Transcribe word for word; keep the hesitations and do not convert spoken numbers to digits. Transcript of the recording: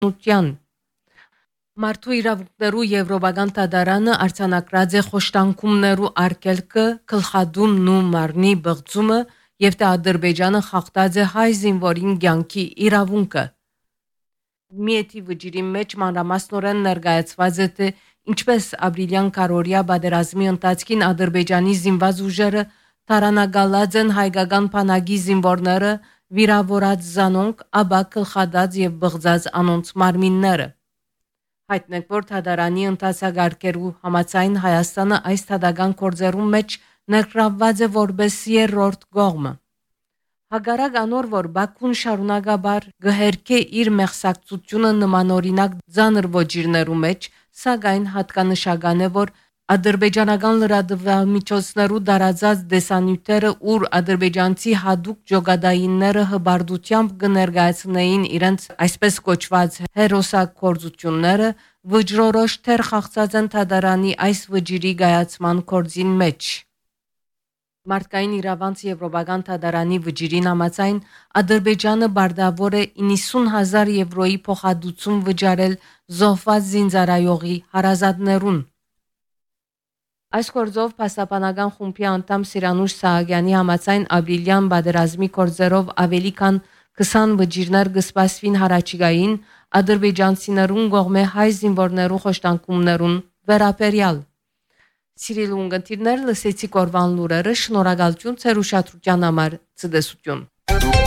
Նուտյան Մարդու իրավունքներու Եվրոպական դատարանը արձանագրած է խոշտանգումներու արգելքը, գլխադումն ու մարմնի բղծումը եւ թե Ադրբեջանը խախտած է հայ զինվորին կյանքի իրավունքը։ Միեթի վճիրի մեջ մանրամասնորեն ներկայացված է թե ինչպես ապրիլյան կարորիա բادرազմի ընթացքին Ադրբեջանի զինված ուժերը տարանագալած են հայկական բանակի զինվորները վիրավորած զանոնք, ապա գլխադած եւ բղծած անոնց մարմինները։ Հայտնեք, որ դատարանի ընթացագարկերու համաձայն Հայաստանը այս դատական գործերու մեջ ներգրավված է որպես երրորդ կողմը։ Հակառակ անոր, որ Բաքուն շարունակաբար գհերքե իր մեղսակցությունը նմանօրինակ ծանր ոճիրներու մեջ, սակայն հատկանշական է, որ ադրբեջանական լրատվամիջոցներու դարածած դեսանյութերը, ուր ադրբեջանցի հadouk ջոգադայինները հբարդությամբ կներկայացնեին իրենց այսպես կոչված հերոսակորձությունները, վճռորոշ թեր խաղացած են դատարանի այս վճիրի գայացման կորձին մեջ։ Մարդկային իրավանց Եվրոպական դատարանի վճիրին համաձայն Ադրբեջանը բարդավոր է իննսուն հազար եվրոյի փոխհատուցում վճարել զոհված զինծառայողի հարազատներուն։ Այս գործով փաստաբանական խումբի անդամ Սիրանուշ Սահակյանի համաձայն ապրիլյան բادرազմի գործերով ավելի քան քսան վճիրներ կսպասվին հարաճիգային ադրբեջանցիներուն կողմէ հայ զինվորներու խոշտանգումներուն վերաբերյալ։ Սիրիլ ունգընտիրներ լսեցի կորվան լուրերը, շնորհակալություն ձեր ուշադրության համար, ցտեսություն։